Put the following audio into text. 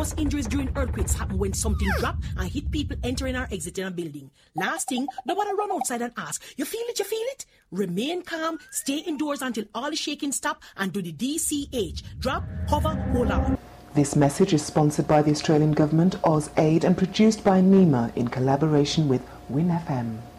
Most injuries during earthquakes happen when something drops and hit people entering or exiting a building. Last thing, nobody run outside and ask, you feel it, you feel it? Remain calm, stay indoors until all the shaking stop and do the DCH. Drop, hover, hold on. This message is sponsored by the Australian Government, AusAid, and produced by NEMA in collaboration with WIN FM.